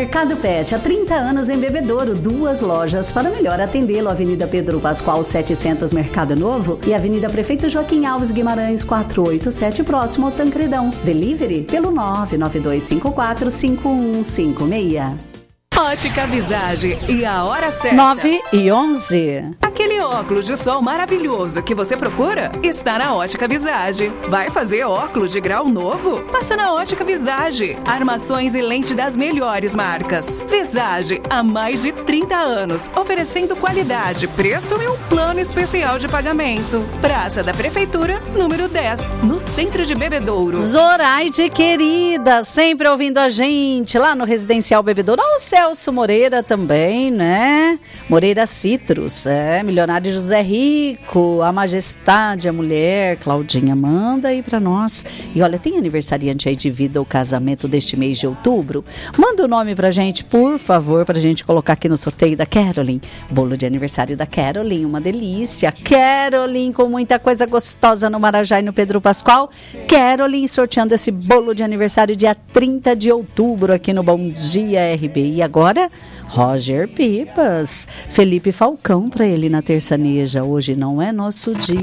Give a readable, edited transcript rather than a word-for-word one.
Mercado Pet, há 30 anos em Bebedouro, 2 lojas para melhor atendê-lo. Avenida Pedro Pascoal 700, Mercado Novo, e Avenida Prefeito Joaquim Alves Guimarães 487, próximo ao Tancredão. Delivery pelo 992545156. Ótica Visage e a hora certa. 9h11. Aquele óculos de sol maravilhoso que você procura está na Ótica Visage. Vai fazer óculos de grau novo? Passa na Ótica Visage. Armações e lente das melhores marcas. Visage, há mais de 30 anos, oferecendo qualidade, preço e um plano especial de pagamento. Praça da Prefeitura, número 10, no centro de Bebedouro. Zoraide querida, sempre ouvindo a gente lá no Residencial Bebedouro. Olha o Celso Moreira também, né? Moreira Citrus, Milionário José Rico, a Majestade, a Mulher, Claudinha, manda aí pra nós. E olha, tem aniversariante aí de vida ou casamento deste mês de outubro? Manda o nome pra gente, por favor, pra gente colocar aqui no sorteio da Caroline. Bolo de aniversário da Caroline, uma delícia. Caroline, com muita coisa gostosa no Marajá e no Pedro Pascoal. Caroline sorteando esse bolo de aniversário dia 30 de outubro aqui no Bom Dia RB. E agora, Roger Pipas, Felipe Falcão pra ele na Terçaneja. Hoje não é nosso dia.